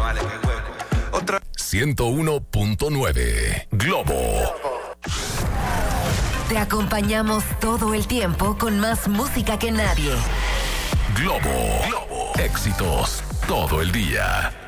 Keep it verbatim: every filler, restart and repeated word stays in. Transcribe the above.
vale, qué hueco. Otra... ciento uno punto nueve Globo. Te acompañamos todo el tiempo con más música que nadie. Globo. Globo. Éxitos todo el día.